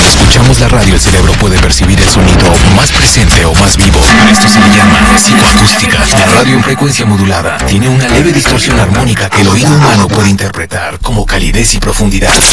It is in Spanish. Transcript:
Cuando escuchamos la radio, el cerebro puede percibir el sonido más presente o más vivo. A esto se le llama psicoacústica. La radio en frecuencia modulada tiene una leve distorsión armónica que el oído humano puede interpretar como calidez y profundidad.